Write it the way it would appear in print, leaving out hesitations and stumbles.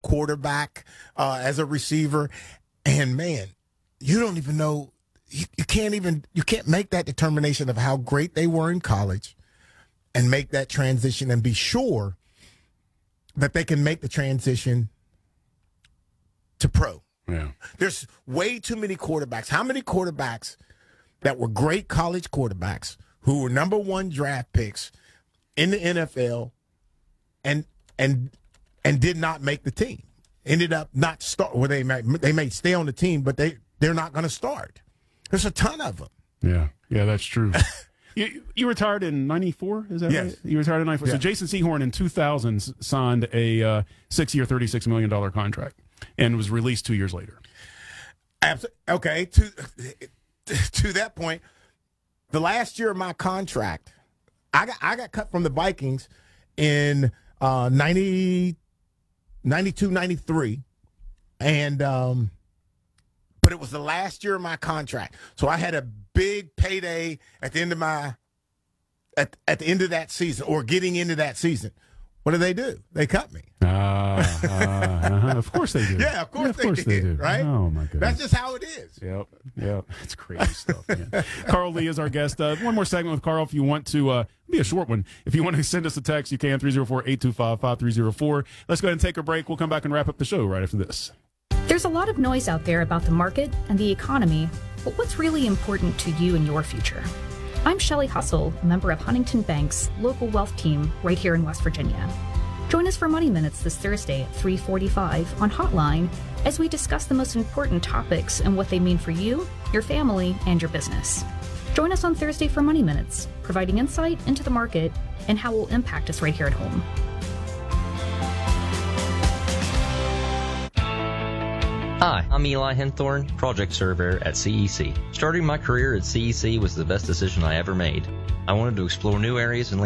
quarterback as a receiver. And, man, you don't even know. You can't make that determination of how great they were in college and make that transition and be sure that they can make the transition to pro. Yeah. There's way too many quarterbacks. How many quarterbacks that were great college quarterbacks who were number one draft picks in the NFL and did not make the team? Ended up not start. Well, they may stay on the team, but they're not going to start. There's a ton of them. Yeah, that's true. You retired in 94, is that yes. right? You retired in 94. Yeah. So Jason Sehorn in 2000 signed a 6-year, $36 million contract and was released 2 years later. Okay, to that point, the last year of my contract, I got cut from the Vikings in 92, 93, and but it was the last year of my contract, so I had a big payday at the end of at the end of that season or getting into that season. What do? They cut me. Of course they do. Yeah, of course they do. Right? Oh, my goodness. That's just how it is. Yep. It's crazy stuff, man. Carl Lee is our guest. One more segment with Carl if you want to, be a short one. If you want to send us a text, you can, 304-825-5304. Let's go ahead and take a break. We'll come back and wrap up the show right after this. There's a lot of noise out there about the market and the economy, but what's really important to you and your future? I'm Shelley Hustle, a member of Huntington Bank's local wealth team right here in West Virginia. Join us for Money Minutes this Thursday at 3:45 on Hotline as we discuss the most important topics and what they mean for you, your family, and your business. Join us on Thursday for Money Minutes, providing insight into the market and how it will impact us right here at home. Hi, I'm Eli Henthorne, project surveyor at CEC. Starting my career at CEC was the best decision I ever made. I wanted to explore new areas in